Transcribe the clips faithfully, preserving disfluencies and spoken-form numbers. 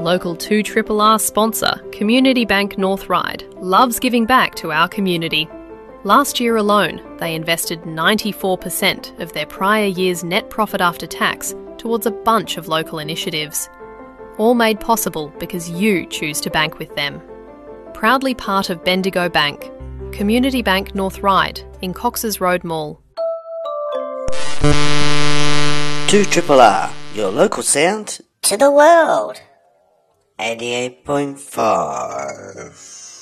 local two R R R sponsor, Community Bank North Ryde, loves giving back to our community. Last year alone, they invested ninety-four percent of their prior year's net profit after tax towards a bunch of local initiatives. All made possible because you choose to bank with them. Proudly part of Bendigo Bank, Community Bank North Ryde in Cox's Road Mall. two R R R, your local sound to the world. eighty-eight point five.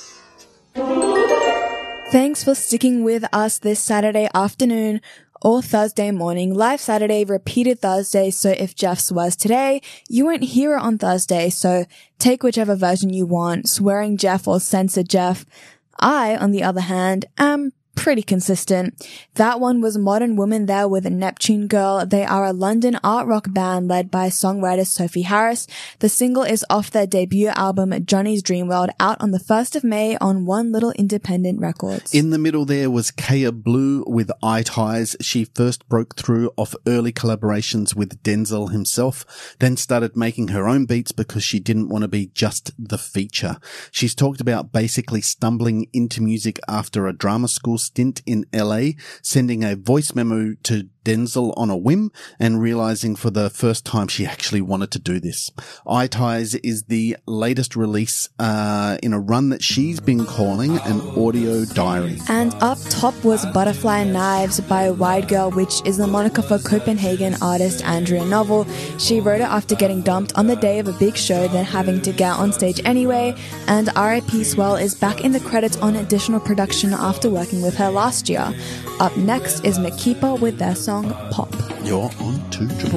Thanks for sticking with us this Saturday afternoon or Thursday morning. Live Saturday, repeated Thursday, so if Jeff's was today, you won't hear it on Thursday, so take whichever version you want, swearing Jeff or censored Jeff. I, on the other hand, am pretty consistent. That one was Modern Woman there with a Neptune Girl. They are a London art rock band led by songwriter Sophie Harris. The single is off their debut album Johnny's Dream World, out on the first of May on One Little Independent Records. In the middle there was Kaya Blue with Eye Ties. She first broke through off early collaborations with Denzel himself, then started making her own beats because she didn't want to be just the feature. She's talked about basically stumbling into music after a drama school stint in L A, sending a voice memo to Denzel on a whim and realizing for the first time she actually wanted to do this. Eye Ties is the latest release uh, in a run that she's been calling an audio diary. And up top was Butterfly Knives by Wide Girl, which is the moniker for Copenhagen artist Andrea Novel. She wrote it after getting dumped on the day of a big show, then having to get on stage anyway, and R I P Swell is back in the credits on additional production after working with her last year. Up next is Makeepa with their song Pop. You're on two